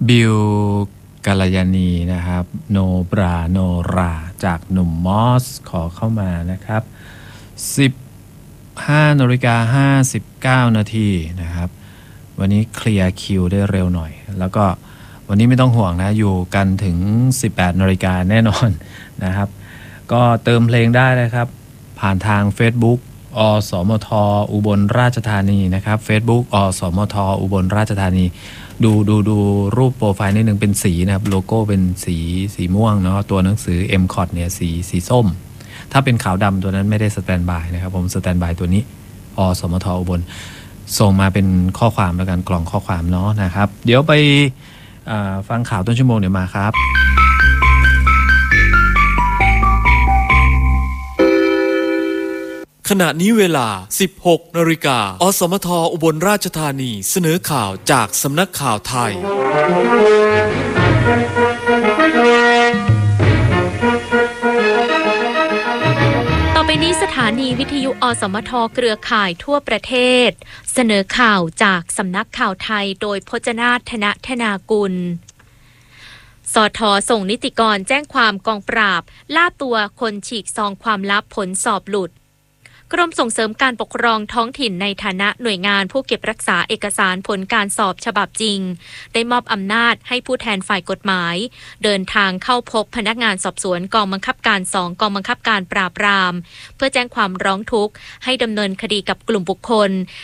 บิลกัลยาณีนะครับโนบราโนราจากหนุ่มมอสขอเข้ามานะครับ15:59 นาทีนะครับวันนี้เคลียร์คิวได้เร็วหน่อยแล้วก็วันนี้ไม่ต้องห่วงนะอยู่กันถึง 18 นาฬิกาแน่นอนนะครับก็เติมเพลงได้นะครับผ่านทาง Facebook อสมทอุบลราชธานีนะครับ Facebook อสมทอุบลราชธานีดูรูปโปรไฟล์นิดนึงเป็นสีนะครับโลโก้เป็นสีม่วงเนาะตัวหนังสือ MCOT เนี่ยสีส้มถ้าเป็นขาวดำตัวนั้นไม่ได้สแตนบายนะครับผมสแตนบายตัวนี้อสมทอุบลส่งมาเป็นข้อความแล้วกันกล่องข้อความเนาะนะครับเดี๋ยวไปฟังข่าวต้นชั่วโมงเดี๋ยวมาครับขณะนี้เวลา 16 นาฬิกาอสมทอุบลราชธานีเสนอข่าวจากสำนักข่าวไทยต่อไปนี้สถานีวิทยุอสมทเครือข่ายทั่วประเทศเสนอข่าวจากสำนักข่าวไทยโดยพจนาถ ธนธนากุลสท.ส่งนิติกรแจ้งความกองปราบล่าตัวคนฉีกซองความลับผลสอบหลุดกรมส่งเสริมการปกครองท้องถิ่นในฐานะหน่วยงานผู้เก็บรักษาเอกสารผลการสอบฉบับจริงได้มอบอำนาจให้ผู้แทนฝ่ายกฎหมายเดินทางเข้าพบพนักงานสอบสวนกองบังคับการ2กองบังคับการปราบปรามเพื่อแจ้งความร้องทุกข์ให้ดำเนินคดีกับกลุ่มบุคคล